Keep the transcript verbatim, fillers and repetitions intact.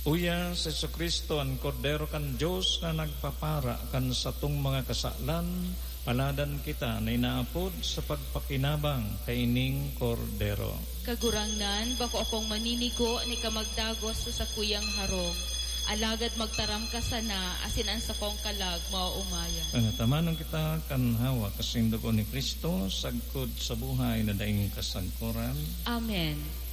Uya sa Jesu Kristo ang kordero kan Dios na nagpapara kan satong mga kasalan, paladan kita na inaapod sa pagpakinabang kay ining kordero. Kagurangnan, bako akong maninigo ni kamagdagos sa sakuyang harong. Alagad magtaram ka sana, asin ang sakong kalag mauumaya. Pangatamanon kita kanhawa kasing dugo ni Kristo, sagkod sa buhay na daing kasagkuran. Amen.